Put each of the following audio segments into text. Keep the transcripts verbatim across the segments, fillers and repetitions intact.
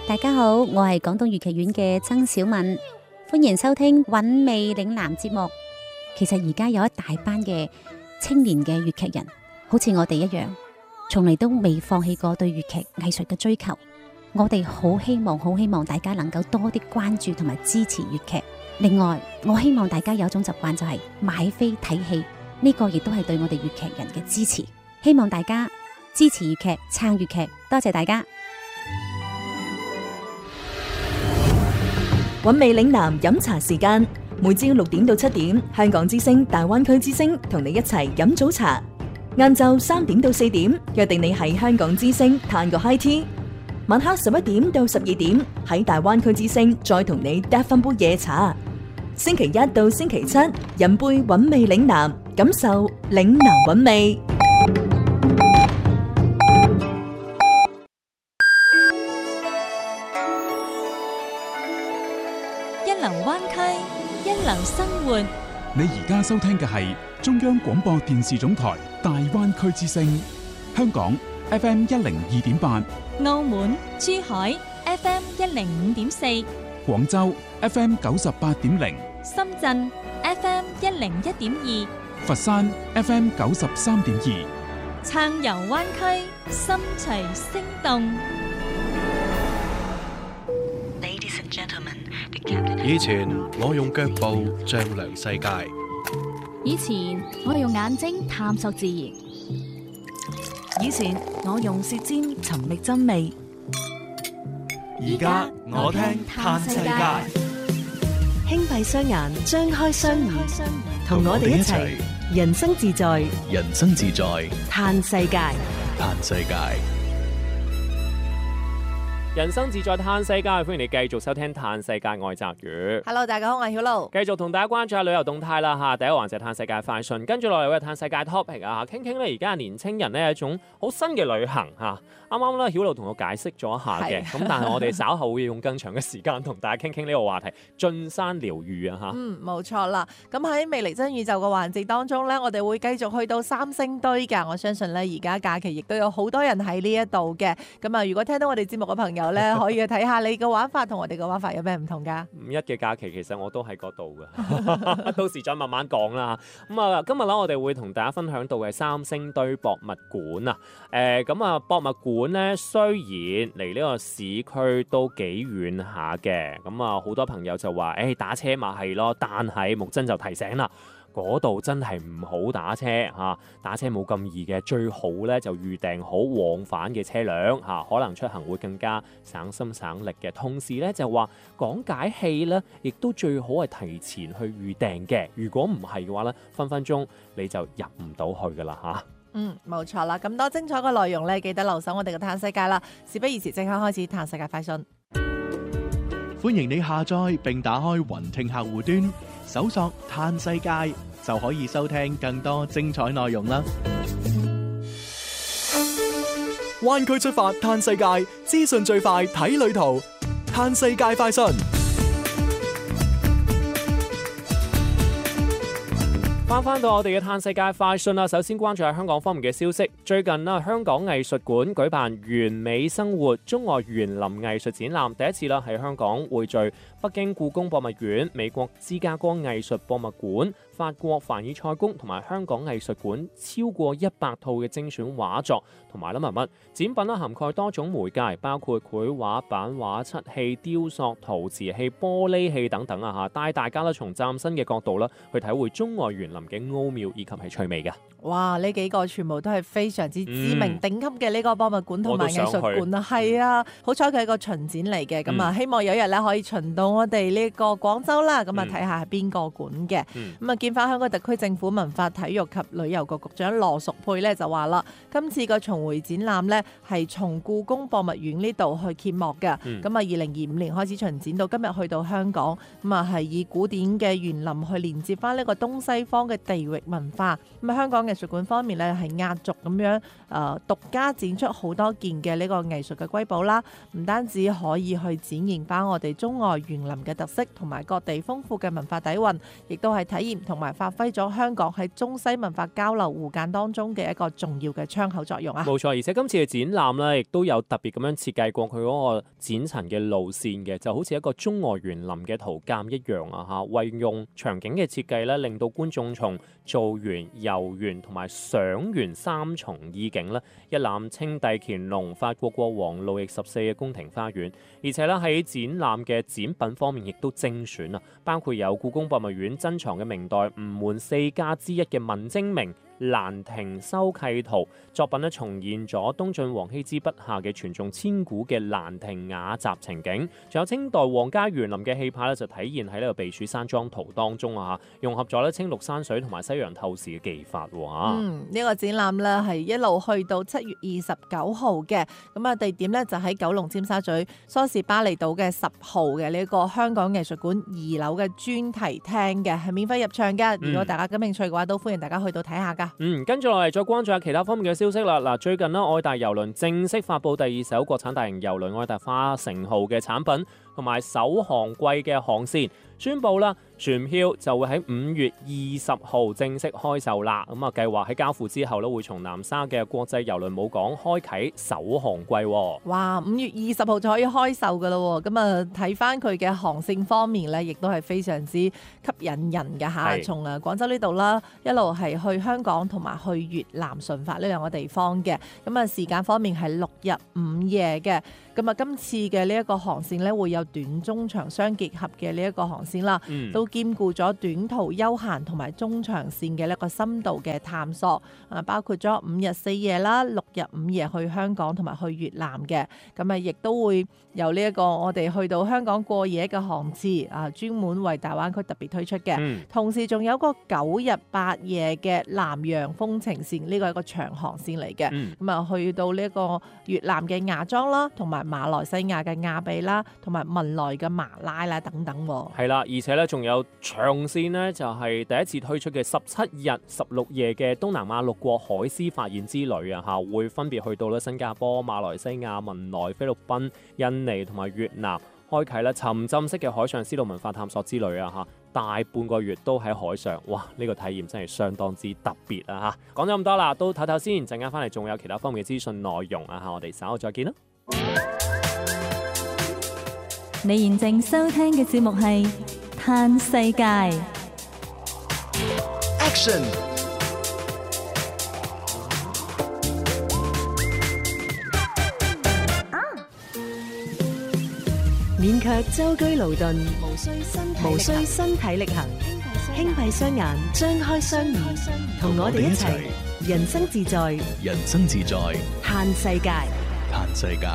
大家好，我係廣東粵劇院嘅曾小敏，歡迎收聽韻味嶺南節目。其實而家有一大班嘅青年嘅粵劇人，好似我哋一樣，從嚟都未放棄過對粵劇藝術嘅追求。我哋好希望，好希望大家能夠多啲關注同埋支持粵劇。另外，我希望大家有一種習慣，就係買飛睇戲，呢個亦都係對我哋粵劇人嘅支持。希望大家支持粵劇，撐粵劇，多謝大家。 韻味嶺南飲茶時間，每朝六點到七點，香港之聲、大灣區之聲同你一齊飲早茶。晏晝三點到四點，約定你喺香港之聲嘆個 high tea。晚黑十一點到十二點，喺大灣區之聲再同你嗒翻杯夜茶。星期一到星期七，飲杯韻味嶺南，感受嶺南韻味。 一流灣區，一流生活。 你而家收聽嘅係中央廣播電視總台大灣區之聲，香港 F M 一零二點八， 澳門、珠海 F M 一零五點四， 廣州 F M 九十八點零， 深圳 F M 一零一點二， 佛山 F M 九十三點二。 暢遊灣區，心隨聲動。 以前我用腳步丈量世界， 以前我用眼睛探索自然， 以前我用舌尖尋覓真味， 而家我聽嘆世界。 輕閉雙眼，張開雙耳，同我哋一齊人生自在， 人生自在， 嘆世界， 嘆世界。 人生自在嘆世界，歡迎你繼續收聽嘆世界，我係澤宇。 Hello， 大家好，我係曉露。繼續同大家關注下旅遊動態啦嚇。第一個環節嘆世界快訊，跟住落嚟嘅嘆世界 topic 啊，傾傾咧而家年青人咧有一種好新嘅旅行嚇。啱啱咧曉露同我解釋咗一下嘅，咁但係我哋稍後會用更長嘅時間同大家傾傾呢個話題，進山療癒啊嚇。 嗯，冇錯啦。咁喺魅力真宇宙嘅環節當中咧，我哋會繼續去到三星堆㗎。我相信咧而家假期亦都有好多人喺呢一度嘅。咁啊，如果聽到我哋節目嘅朋友咧，可以去睇下你嘅玩法同我哋嘅玩法有咩唔同㗎？ 五一嘅假期其實我都喺嗰度㗎，到時再慢慢講啦。咁啊，今日咧我哋會同大家分享到嘅三星堆博物館啊。誒咁啊，博物館咧雖然離呢個市區都幾遠下嘅，咁啊好多朋友就話：誒、欸、打車咪係咯，但係木真就提醒啦。嗰度真係唔好打車嚇，打車冇咁易嘅，最好咧就預訂好往返嘅車輛嚇，可能出行會更加省心省力嘅。同時咧就話講解戲咧，亦都最好係提前去預訂嘅。如果唔係嘅話咧，分分鐘你就入唔到去噶啦嚇。 嗯，冇錯啦，咁多精彩嘅內容咧，記得留守我哋嘅嘆世界啦。事不宜遲，即刻開始嘆世界快訊。 歡迎你下載並打開雲聽客戶端，搜索嘆世界就可以收聽更多精彩內容啦。 灣區出發嘆世界，資訊最快睇旅途，嘆世界快訊。 翻翻到我哋嘅嘆世界快訊啦，首先關注下香港方面嘅消息。最近啦，香港藝術館舉辦完美生活中外園林藝術展覽，第一次啦喺香港匯聚北京故宮博物院、美國芝加哥藝術博物館、法國凡爾賽宮同埋香港藝術館超過一百套嘅精選畫作同埋文物展品啦，涵蓋多種媒介，包括繪畫、版畫、漆器、雕塑、陶瓷器、玻璃器等等啊嚇，帶大家咧從嶄新嘅角度啦去體會中外園林嘅奧妙以及係趣味嘅。 哇！呢幾個全部都係非常之知名、嗯、頂級嘅呢個博物館同埋藝術館啊，係啊！好彩佢係個巡展嚟嘅，咁、嗯、啊希望有一日咧可以巡到我哋呢個廣州啦，咁啊睇下係邊個館嘅。咁、嗯、啊見翻香港特區政府文化體育及旅遊局局長羅淑佩咧就話啦，今次個重回展覽咧係從故宮博物院呢度去揭幕嘅。咁啊二零二五年開始巡展到今日去到香港，咁啊係以古典嘅園林去連接翻呢個東西方嘅地域文化。咁啊，香港藝術館方面咧係壓軸咁樣誒獨家展出好多件嘅呢個藝術嘅瑰寶啦，唔單止可以去展現翻我哋中外園林嘅特色同埋各地豐富嘅文化底蘊，亦都係體驗同埋發揮咗香港喺中西文化交流互鑑當中嘅一個重要嘅窗口作用啊！ 冇錯，而且今次嘅展覽咧，亦都有特別咁樣設計過佢嗰個展陳嘅路線嘅，就好似一個中外園林嘅圖鑑一樣啊！嚇，為用場景嘅設計咧，令到觀眾從造園、遊園同埋賞園三重意境咧，一覽清帝乾隆、法國國王路易十四嘅宮廷花園。而且咧喺展覽嘅展品方面，亦都精選啊，包括有故宮博物院珍藏嘅明代吳門四家之一嘅問精明蘭亭修契圖作品咧，重現咗東晉王羲之筆下嘅傳頌千古嘅蘭亭雅集情景，仲有清代皇家園林嘅氣派咧，就體現喺呢個避暑山莊圖當中啊，融合咗咧青綠山水同埋西洋透視嘅技法喎。 嗯，呢、這個展覽咧係一路去到七月二十九號嘅，咁啊地點咧就喺九龍尖沙咀梳士巴利道嘅十號嘅呢個香港藝術館二樓嘅專題廳嘅，係免費入場嘅。如果大家感興趣嘅話，都歡迎大家去到睇下噶。 嗯，跟住落嚟再關注下其他方面嘅消息啦。嗱，最近呢，愛達郵輪正式發布第二艘國產大型郵輪愛達花城號嘅產品同埋首航季嘅航線，宣布啦，船票就會喺五月二十號正式開售啦。咁啊，計劃喺交付之後咧，會從南沙嘅國際郵輪母港開啟首航季。 哇！五月二十號就可以開售噶啦。咁啊，睇翻佢嘅航線方面咧，亦都係非常之吸引人嘅嚇。從啊廣州呢度啦，一路係去香港同埋去越南順發呢兩個地方嘅。咁啊，時間方面係六日五夜嘅。咁啊，今次嘅呢一個航線咧，會有短中長相結合嘅呢一個航線啦，嗯、都兼顧咗短途休閒同埋中長線嘅一個深度嘅探索。啊，包括咗五日四夜啦，六日五夜去香港同埋去越南嘅。咁啊，亦都會由呢一個我哋去到香港過夜嘅航次啊，專門為大灣區特別推出嘅。嗯、同時仲有個九日八夜嘅南洋風情線，呢個係一個長航線嚟嘅。咁啊、嗯，去到呢一個越南嘅芽莊啦，同埋馬來西亞嘅亞庇啦，同埋文萊嘅馬拉啦等等。 係啦，而且咧仲有長線呢，就係第一次推出嘅十七日十六夜嘅東南亞六國海獅發現之旅啊，嚇會分別去到咧新加坡、馬來西亞、文萊、菲律賓、印尼同埋越南，開啟咧沉浸式嘅海上絲路文化探索之旅啊，嚇大半個月都喺海上，哇！呢、這個體驗真係相當之特別啊，嚇講咗咁多啦，都唞唞先，陣間翻嚟仲有其他方面嘅資訊內容啊，嚇我哋稍後再見啦。 你現正收聽嘅節目係《嘆世界》 Action。 勉強舟車勞頓，無需身體無需身體力行，輕閉雙眼，張開雙耳，同我哋一齊人生自在， 人生自在， 嘆世界， 嘆世界。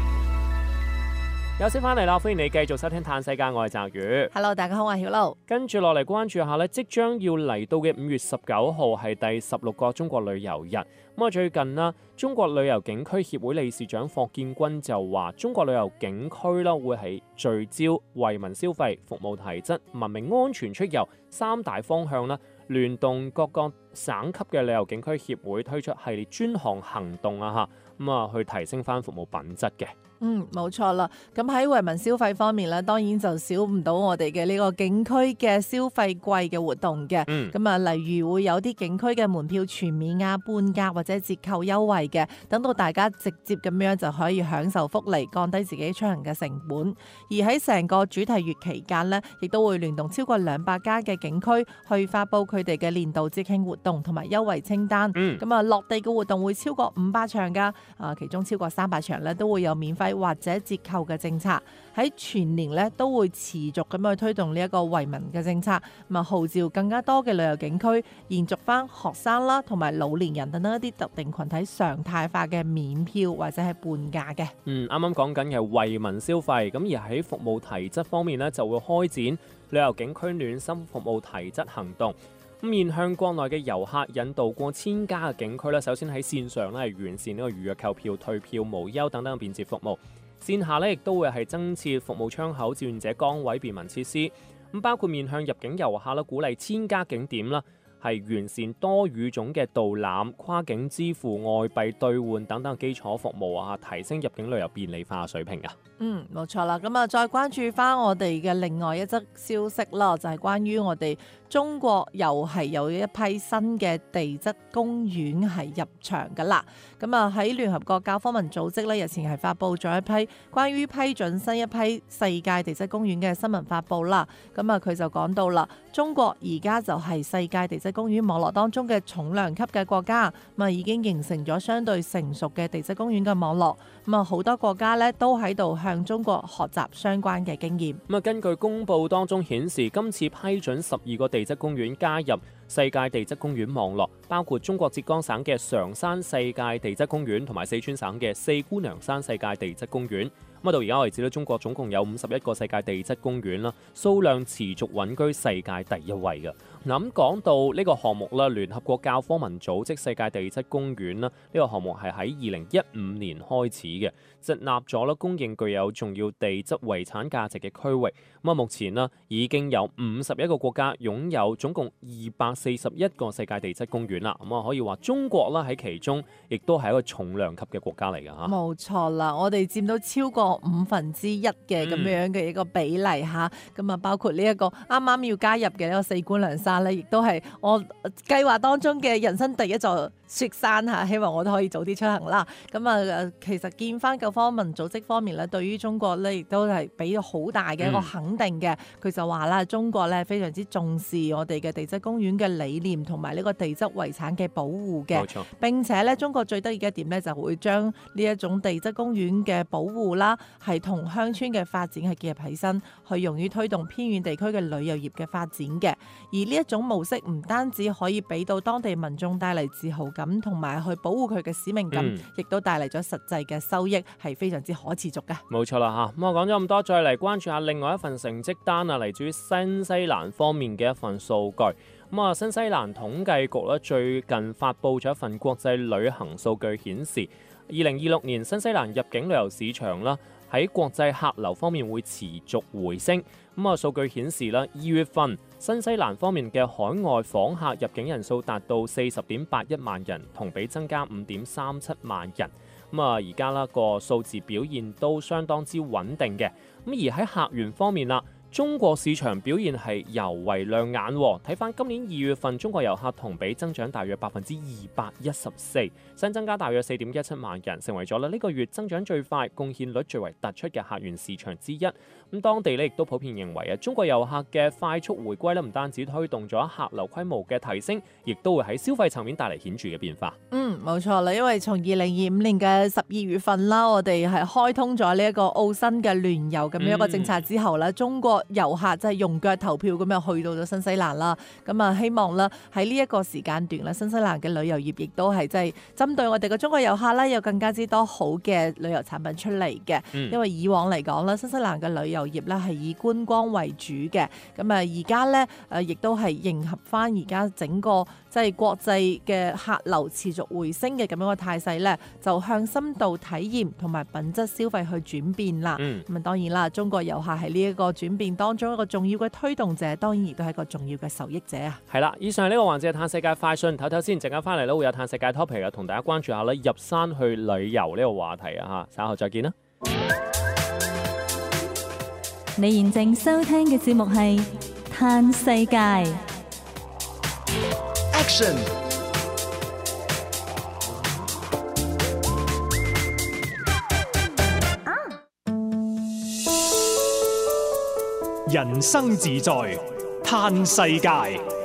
有先翻嚟啦，歡迎你繼續收聽《嘆世界》，我係澤宇。 Hello， 大家好，我係曉露。 跟住落嚟關注下咧，即將要嚟到嘅五月十九號係第十六個中國旅遊日。咁啊，最近啦，中國旅遊景區協會理事長霍建軍就話，中國旅遊景區啦會係聚焦惠民消費、服務提質、文明安全出遊三大方向啦，聯動各個省級嘅旅遊景區協會推出系列專項行動啊，嚇咁啊，去提升翻服務品質嘅。 嗯，冇錯啦。咁喺惠民消費方面咧，當然就少唔到我哋嘅呢個景區嘅消費季嘅活動嘅。咁啊、嗯，例如會有啲景區嘅門票全免啊、半價或者折扣優惠嘅，等到大家直接咁樣就可以享受福利，降低自己出行嘅成本。而喺成個主題月期間呢，亦都會聯動超過兩百家嘅景區去發佈佢哋嘅年度節慶活動同埋優惠清單。咁啊、嗯，落地嘅活動會超過五百場㗎。啊，其中超過三百場咧都會有免費或者折扣嘅政策，喺全年咧都會持續咁樣去推動呢一個惠民嘅政策，咁啊號召更加多嘅旅遊景區延續翻學生啦同埋老年人等等一啲特定群體常態化嘅免票或者係半價嘅。嗯，啱啱講緊嘅惠民消費，咁而喺服務提質方面咧就會開展旅遊景區暖心服務提質行動。咁面向國內嘅遊客，引導過千家嘅景區咧，首先喺線上咧係完善呢個預約購票、退票無憂等等嘅便捷服務。線下咧亦都會係增設服務窗口、志願者崗位、便民設施。咁包括面向入境遊客啦，鼓勵千家景點啦， 係完善多語種嘅導覽、跨境支付、外幣兌換等等基礎服務啊，提升入境旅遊便利化嘅水平啊。 嗯，冇錯啦。咁啊，再關注翻我哋嘅另外一則消息啦，就係、是、關於我哋中國又係有一批新嘅地質公園係入場噶啦。咁啊，喺聯合國教科文組織咧日前係發布咗一批關於批准新一批世界地質公園嘅新聞發布啦。咁啊，佢就講到啦，中國而家就係世界地質公園網絡當中嘅重量級嘅國家，咁啊已經形成咗相對成熟嘅地質公園嘅網絡。咁啊，好多國家咧都喺度向中國學習相關嘅經驗。 咁啊，根據公佈當中顯示，今次批准十二個地質公園加入世界地質公園網絡，包括中國浙江省嘅常山世界地質公園同埋四川省嘅四姑娘山世界地質公園。咁到而家為止咧，中國總共有五十一個世界地質公園啦，數量持續穩居世界第一位嘅。嗱，咁講到呢個項目啦，聯合國教科文組織世界地質公園啦，呢個項目係喺二零一五年開始嘅，設立咗啦，公認具有重要地質遺產價值嘅區域。咁啊，目前啦已經有五十一個國家擁有總共二百四十一個世界地質公園啦。咁啊，可以話中國啦喺其中，亦都係一個重量級嘅國家嚟㗎嚇。 冇錯啦，我哋佔到超過五分之一嘅咁樣嘅一個比例嚇。咁啊，包括呢一個啱啱要加入嘅呢個四姑娘山咧，亦都係我計劃當中嘅人生第一座雪山嚇。希望我都可以早啲出行啦。咁啊，其實見翻教科文組織方面咧，對於中國咧亦都係俾咗好大嘅一個肯定嘅。佢、嗯、就話啦，中國咧非常之重視我哋嘅地質公園嘅理念同埋呢個地質遺產嘅保護嘅。冇錯。並且咧，中國最得意嘅一點咧，就會將呢一種地質公園嘅保護啦，係同鄉村嘅發展係結合起身，去用於推動偏遠地區嘅旅遊業嘅發展嘅。而呢一種模式唔單止可以俾到當地民眾帶嚟自豪感，同埋去保護佢嘅使命感，亦、嗯、都帶嚟咗實際嘅收益，係非常之可持續嘅。 冇錯啦嚇，咁我講咗咁多，再嚟關注下另外一份成績單啊，嚟自於新西蘭方面嘅一份數據。咁啊，新西蘭統計局咧最近發布咗一份國際旅行數據，顯示二零二六年新西蘭入境旅遊市場啦，喺國際客流方面會持續回升。咁啊，數據顯示啦，二月份新西蘭方面嘅海外訪客入境人數達到四十點八一萬人，同比增加五點三七萬人。咁啊，而家啦個數字表現都相當之穩定嘅。咁而喺客源方面啦，中國市場表現係尤為亮眼。睇翻今年二月份，中國遊客同比增長大約百分之二百一十四，新增加大約四點一七萬人，成為咗啦呢個月增長最快、貢獻率最為突出嘅客源市場之一。咁當地咧亦都普遍認為啊，中國遊客嘅快速回歸咧，唔單止推動咗客流規模嘅提升，亦都會喺消費層面帶嚟顯著嘅變化。 嗯，冇錯啦，因為從二零二五年嘅十二月份啦，我哋係開通咗呢一個澳新嘅聯遊咁樣一個政策之後咧、嗯，中國遊客就係用腳投票咁樣去到咗新西蘭啦。咁啊，希望啦喺呢一個時間段咧，新西蘭嘅旅遊業亦都係即係針對我哋嘅中國遊客咧，有更加之多好嘅旅遊產品出嚟嘅、嗯。因為以往嚟講咧，新西蘭嘅旅遊業咧係以觀光為主嘅。咁啊，而家咧誒亦都係迎合翻而家整個即係國際嘅客流持續回升嘅咁樣嘅態勢咧，就向深度體驗同埋品質消費去轉變啦。咁、嗯、啊，當然啦，中國遊客喺呢一個轉變當中一個重要嘅推動者，當然亦都係一個重要嘅受益者啊。 係啦，以上呢個環節係歎世界快訊，唞唞先，陣間翻嚟咧會有歎世界 topic 啊，同大家關注下咧入山去旅遊呢個話題啊嚇，稍後再見啦。 你現正收聽嘅節目係歎世界。 Action！ 人生自在歎世界。